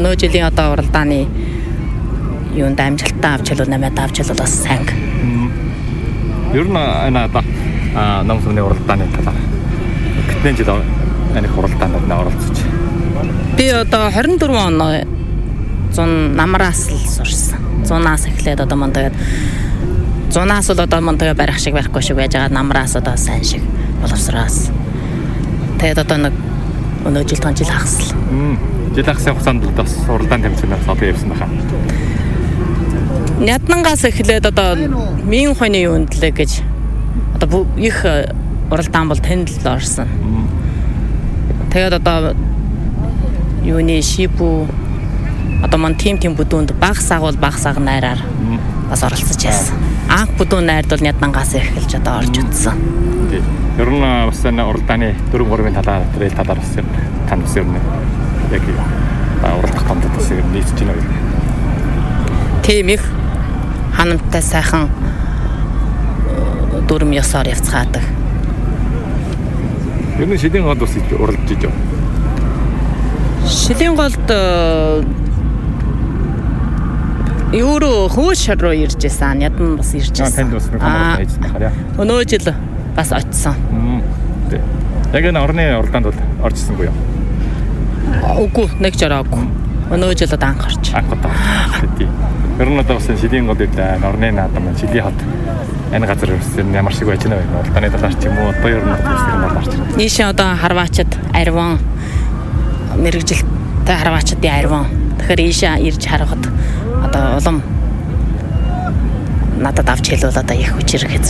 Өнөө жилийн одоо уралдааны юунд амжилттай авч хэлвэл 8-аад авч хэлвэл бас сайн. Ер нь энэ одоо Ном сүмний уралдааны талаар хэдэн жил энэ уралдаанд оролцож. Би одоо 24 он 100 намраас л сурсан. 100-аас эхлээд одоо мөн тэгээд 100-аас л одоо мөн тэгээд барих шиг барихгүй шиг байж байгаа намраас одоо сайн шиг боловсроос. Тэгээд одоо нэг өнөө жил хагасл. Жил хагасын хугацаанд бас уралдаан тэмцээнээс одоо явсан байна. Няднангаас эхлээд одоо минь хойны юунд лээ гэж одоо их уралдаан бол тэнд л орсон. Тэгээд одоо юуны шипу одоо мань тим бүдүүнд баг саг найраар бас оролцож байсан. Анх бүдүүн найрд бол Няднангаас эхэлж одоо орж утсан. Ер нь бас энэ уралдааны 4-3-ын талаар трейл талаар бас тань бас ер нь яг уралдах томдод бас ер нь нийцж байна үү? Тийм их ханамттай сайхан дүрм ёсоор явцгаадаг. Ер нь шилийн голд бас уралдаж ижив. Шилийн голд Юуруу хөөш руу ирж байсан. Ядан бас ирж байсан. Танд бас нэг хамгаалалт хийсэн байхаар яа. Өнөө жил бас очсон. Яг энэ орны уралдаанд бол орж ирсэнгүй юу? Үгүй, нэг жороогүй. Өнөө жил анх орж. Анх удаа. Тийм. Ер нь одоо бас шилийн голд ирлээ. Орны наадам шилийн хот. Энэ газар өссөн ямар шиг байж байна вэ? Уралдааны талаар ч юм уу одоо ер нь бас орж ирсэн. Ийшээ одоо Харваачд, Арван мэрэгжилтэй Харваачдын Арван. Тэгэхээр ийшээ ирж харахад одоо улам надад авч хэлвэл одоо их хүчээр